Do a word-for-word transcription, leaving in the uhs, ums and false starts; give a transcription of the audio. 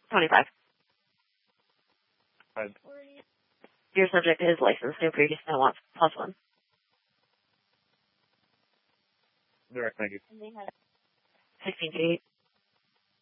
twenty-five. Five. Your subject is licensed, no previous, no wants, plus one. Direct, thank you. sixteen to eight.